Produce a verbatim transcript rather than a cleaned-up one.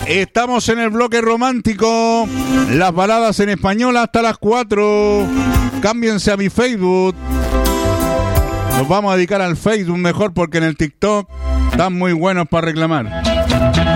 Estamos en el bloque romántico. Las baladas en español hasta las cuatro. Cámbiense a mi Facebook. Nos vamos a dedicar al Facebook mejor porque en el TikTok están muy buenos para reclamar.